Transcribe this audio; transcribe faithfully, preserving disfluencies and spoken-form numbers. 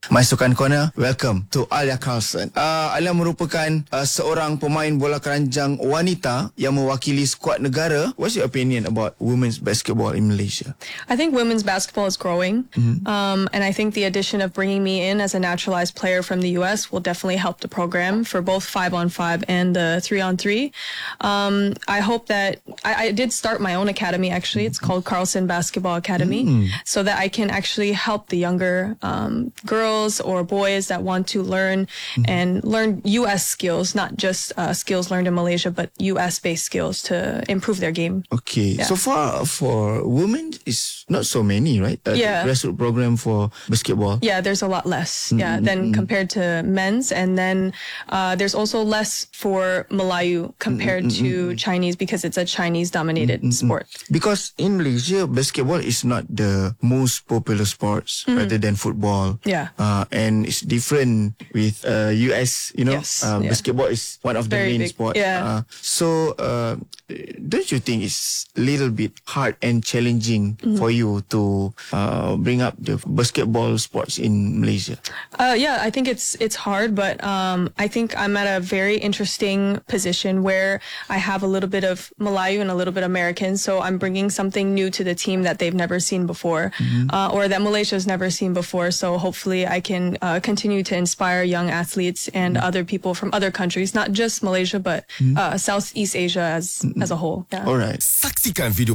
My Sukan Corner. Welcome to Alia Carlson. Uh, Alia merupakan uh, seorang pemain bola keranjang wanita yang mewakili skuad negara. What's your opinion about women's basketball in Malaysia? I think women's basketball is growing. Mm-hmm. um, and I think the addition of bringing me in as a naturalized player from the U S will definitely help the program for both five on five and the three on three. Um, I hope that I, I did start my own academy, actually. It's called Carlson Basketball Academy, mm. so that I can actually help the younger um, girls or boys that want to learn mm. and learn U S skills, not just uh, skills learned in Malaysia, but U S-based skills to improve their game. Okay. Yeah. So far for women, it's not so many, right? Uh, yeah. The grassroots program for basketball. Yeah, there's a lot less, mm-hmm. yeah, than mm-hmm. compared to men's. And then uh, there's also less for Malayu compared mm-hmm. to Chinese, because it's a Chinese-dominated mm-hmm. sport. Because in Malaysia, basketball is not the most popular sports mm-hmm. rather than football. Yeah. Uh, and it's different with uh, U S, you know. Yes. Uh, yeah. Basketball is one of Very the main big. sports. Yeah. Uh, so uh, don't you think it's a little bit hard and challenging mm-hmm. for you to uh, bring up the basketball sports in Malaysia? Uh, yeah, I think it's it's hard, but um, I think I'm at a very interesting position where I have a little bit of Malayu and a little bit American, so I'm bringing something new to the team that they've never seen before, mm-hmm. uh, or that Malaysia's never seen before. So hopefully I can uh, continue to inspire young athletes and mm-hmm. other people from other countries, not just Malaysia, but mm-hmm. uh, Southeast Asia as mm-hmm. as a whole. Yeah. All right. Saksikan video